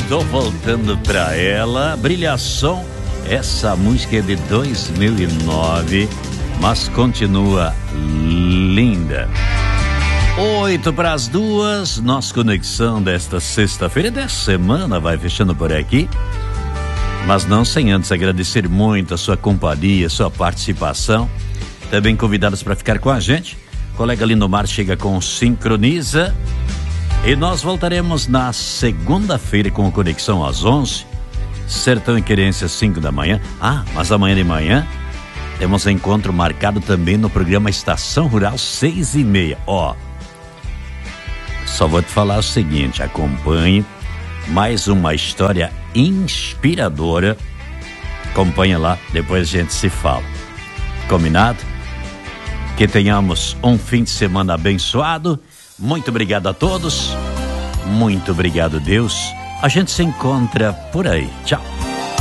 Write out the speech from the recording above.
Tô voltando pra ela. Brilhação. Essa música é de 2009, mas continua linda. 1:08. Nossa conexão desta sexta-feira, dessa semana, vai fechando por aqui. Mas não sem antes agradecer muito a sua companhia, sua participação. Também convidados para ficar com a gente. O colega Lindomar chega com Sincroniza. E nós voltaremos na segunda-feira com Conexão às 11. Sertão e Querência, 5 da manhã. Mas amanhã de manhã temos encontro marcado também no programa Estação Rural, 6:30. Só vou te falar o seguinte: acompanhe mais uma história inspiradora. Acompanha lá, depois a gente se fala. Combinado? Que tenhamos um fim de semana abençoado. Muito obrigado a todos. Muito obrigado, Deus. A gente se encontra por aí. Tchau.